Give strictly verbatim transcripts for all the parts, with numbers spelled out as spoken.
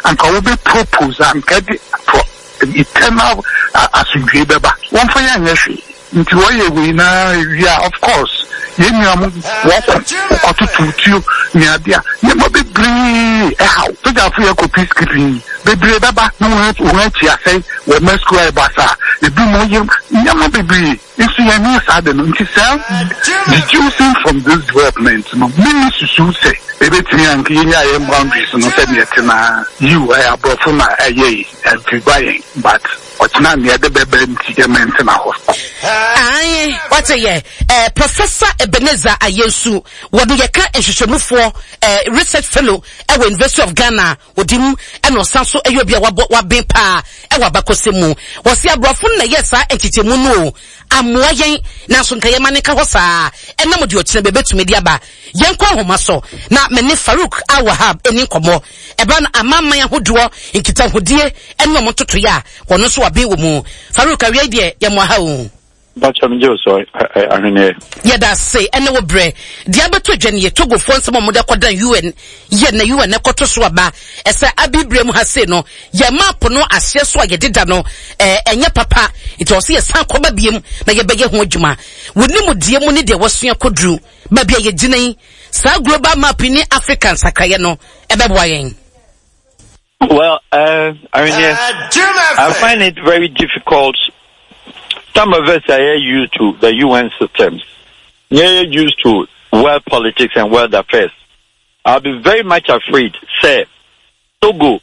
and can be propose and get eternal as we give back. One for young into a way now, yeah, of course. Yeniam walk or to put you near there. You might be green. How to get for your copy screen. Baby, Baba, no one to say, what must go a bassa. The boom, Yama baby. If you are near Saturday, did you see from this development? Many should say, everything and Kenya and boundaries and not yet. You are above from my yea and to buying, but what's not near the baby in a hospital. Aye, what a year, Professor Ebenezer Ayesu, what do you can't issue for a research fellow at the University of Ghana, with him and Osanso Ayobia Wabin Pa, Ewabakosimu, was here brought from the yes, I entities. I'm waiting now. Some Kayamanika was a number of your children to Mediaba. Yanko Homaso, not many Farouk, I will have any combo. Eban a mamma who draw in Kitanhudie and no Motoya, one also a bill. Farouk, a radiate, Yamaha. But I'm just sorry, I mean, yeah, that's say, and no bre. The other two Jenny, Togo, for some more than you and yet, you and Nakoto Swaba, as I be Brem has said no, Yamapo no, as yes, so I did no, and your papa, it was here, some coba beam, na ye beggar Hojuma. Would no dear money there was your codru, maybe a Jenny, Sa global map in African Sakayano, Ebaboying. Well, uh, I mean, yes, I find it very difficult. Some of us are used to the U N systems. They're used to world politics and world affairs. I'll be very much afraid, say, Togo,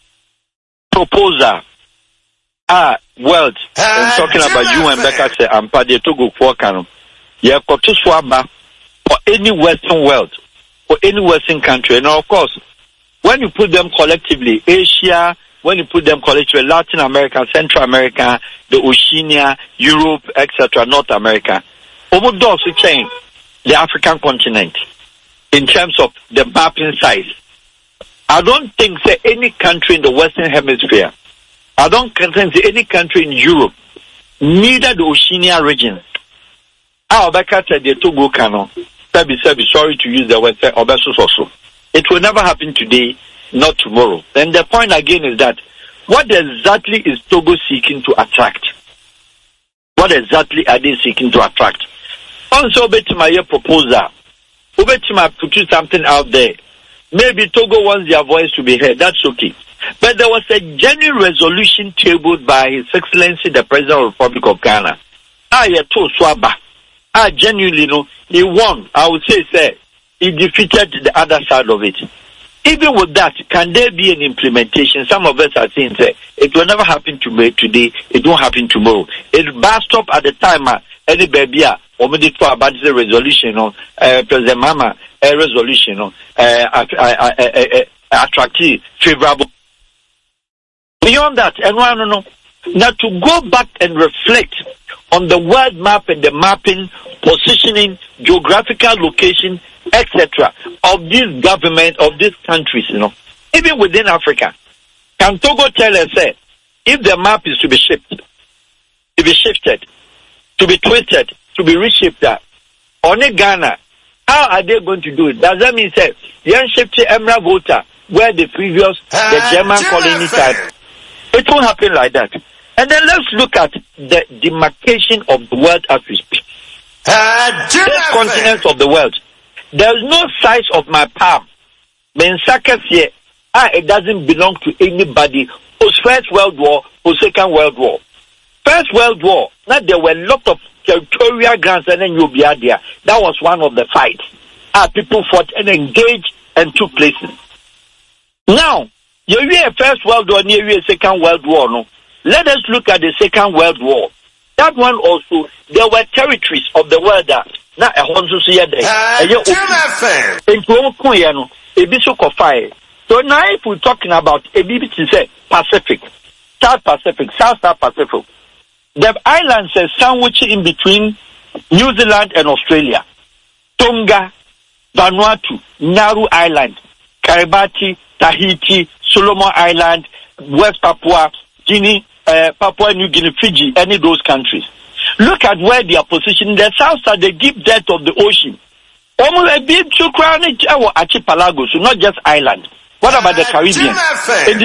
proposer, ah, world, and talking about U N, Becca say, I'm Paddy Togo for Kano. Yeah, to swaba for any Western world, for any Western country. And of course, when you put them collectively, Asia, when you put them collectively, Latin America, Central America, the Oceania, Europe, et cetera, North America, almost also change the African continent in terms of the mapping size. I don't think say any country in the Western Hemisphere, I don't think say any country in Europe, neither the Oceania region. Ah, Obeka said the Togo Kano. Sorry to use the word Obeso. It will never happen today, not tomorrow. And the point again is that what exactly is Togo seeking to attract? What exactly are they seeking to attract? Also, my proposal, put something out there. Maybe Togo wants their voice to be heard. That's okay. But there was a genuine resolution tabled by His Excellency the President of the Republic of Ghana. Ah, yeah, to Swaba. Ah, genuinely, no, he won. I would say, sir, he defeated the other side of it. Even with that, can there be an implementation? Some of us are saying, say, it will never happen to me today, it won't happen tomorrow. It burst up at the time, uh, any baby, or maybe for about the resolution, uh, President Mama, a resolution, uh, uh, uh, uh, uh, attractive, favorable. Beyond that, and I don't know, now to go back and reflect on the world map and the mapping, positioning, geographical location, et cetera, of this government, of these countries, you know, even within Africa. Can Togo tell us, say, if the map is to be shifted, to be shifted, to be twisted, to be reshaped, on Ghana, how are they going to do it? Does that mean, say, young shift Emra Volta, where the previous, the German colony type? It won't happen like that. And then let's look at the demarcation of the world as we speak. This continent of the world. There's no size of my palm. Mensakas here, ah, it doesn't belong to anybody. Post First World War, post Second World War. First World War, now there were a lot of territorial grounds and then you'll be out there. That was one of the fights. Ah, people fought and engaged and took places. Now, you hear First World War, you hear Second World War, no? Let us look at the Second World War. That one also, there were territories of the world that now a hundred years So now if we're talking about a B B C say Pacific, South Pacific, South South Pacific, the islands are sandwiched in between New Zealand and Australia, Tonga, Vanuatu, Nauru Island, Kiribati, Tahiti, Solomon Island, West Papua, Guinea, uh, Papua New Guinea, Fiji, any of those countries. Look at where they are positioned. The south side, the deep depth of the ocean. Almost a big two crown archipelago, so not just island. What about the Caribbean? In